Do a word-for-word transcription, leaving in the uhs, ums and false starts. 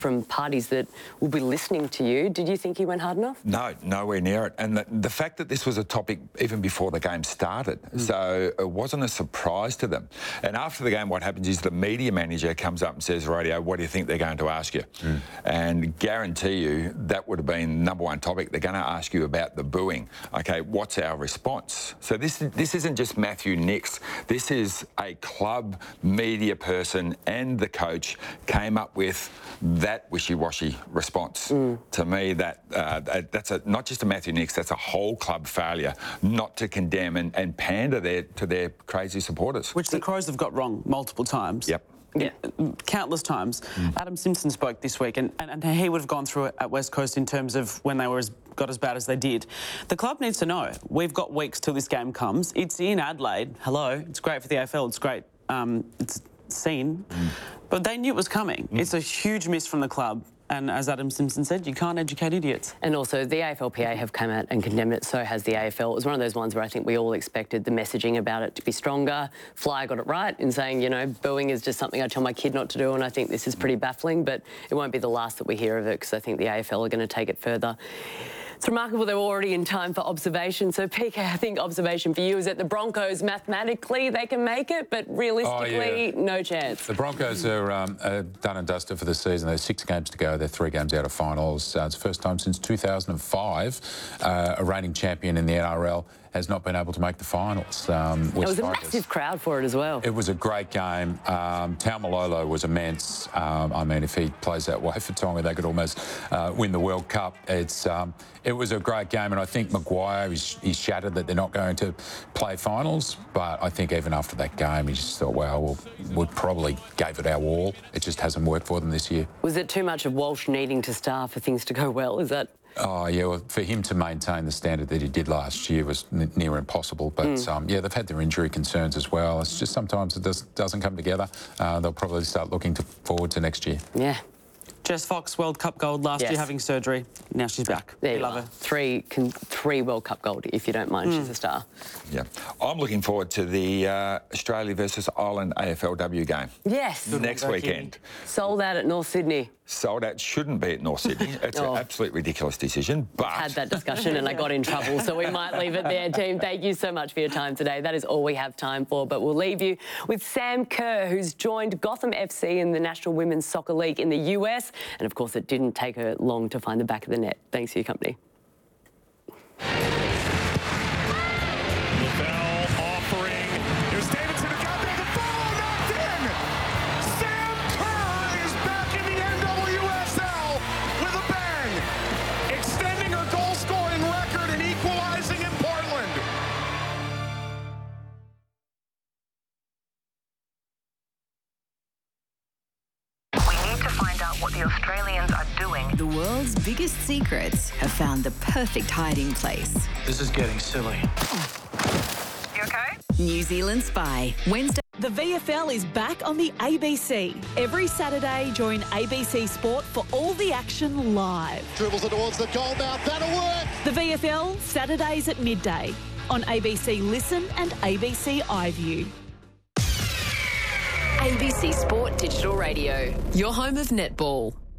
from parties that will be listening to you. Did you think he went hard enough? No, nowhere near it. And the, the fact that this was a topic even before the game started, mm. so it wasn't a surprise to them. And after the game, what happens is the media manager comes up and says, Radio, what do you think they're going to ask you? Mm. And guarantee you that would have been the number one topic. They're going to ask you about the booing. OK, what's our response? So this, this isn't just Matthew Nicks. This is a club media person and the coach came up with that That wishy-washy response. Mm. To me, that uh, that's a, not just a Matthew Nicks, that's a whole club failure not to condemn and, and pander their, to their crazy supporters. Which the Crows have got wrong multiple times. Yep. Yeah, countless times. Mm. Adam Simpson spoke this week, and, and, and he would have gone through it at West Coast in terms of when they were as, got as bad as they did. The club needs to know, we've got weeks till this game comes. It's in Adelaide. Hello. It's great for the A F L. It's great. Um, it's seen. Mm. But they knew it was coming. Mm. It's a huge miss from the club. And as Adam Simpson said, you can't educate idiots. And also, the A F L P A have come out and condemned it, so has the A F L. It was one of those ones where I think we all expected the messaging about it to be stronger. Fly got it right in saying, you know, booing is just something I tell my kid not to do, and I think this is pretty baffling, but it won't be the last that we hear of it, because I think the A F L are going to take it further. It's remarkable they're already in time for observation. So, P K, I think observation for you is that the Broncos, mathematically, they can make it, but realistically, oh, yeah. no chance. The Broncos are, um, are done and dusted for the season. There's six games to go. They're three games out of finals. Uh, it's the first time since two thousand five uh, a reigning champion in the N R L has not been able to make the finals. Um, it was a massive crowd for it as well. It was a great game. Um, Taumalolo was immense. Um, I mean, if he plays that way for Tonga, they could almost uh, win the World Cup. It's um, it was a great game, and I think Maguire, he's, he's shattered that they're not going to play finals, but I think even after that game, he just thought, wow, well, we probably gave it our all. It just hasn't worked for them this year. Was it too much of Walsh needing to star for things to go well? Is that... Oh, yeah, well, for him to maintain the standard that he did last year was n near impossible. But, mm. um, yeah, they've had their injury concerns as well. It's just sometimes it does, doesn't come together. Uh, they'll probably start looking to forward to next year. Yeah. Jess Fox, World Cup gold last yes. year, having surgery. Now she's back. There you you love are. her. Three, con three World Cup gold, if you don't mind. Mm. She's a star. Yeah. I'm looking forward to the uh, Australia versus Ireland A F L W game. Yes. Good next weekend. Sold out at North Sydney. Sold out shouldn't be at North Sydney. It's oh. an absolute ridiculous decision, but... I had that discussion and I got in trouble, so we might leave it there, team. Thank you so much for your time today. That is all we have time for, but we'll leave you with Sam Kerr, who's joined Gotham F C in the National Women's Soccer League in the U S, and of course it didn't take her long to find the back of the net. Thanks for your company. What the Australians are doing. The world's biggest secrets have found the perfect hiding place. This is getting silly. You okay? New Zealand Spy, Wednesday. The V F L is back on the A B C. Every Saturday, join A B C Sport for all the action live. Dribbles it towards the goal mouth, that'll work! The V F L, Saturdays at midday. On A B C Listen and A B C iView. A B C Sport Digital Radio, your home of netball.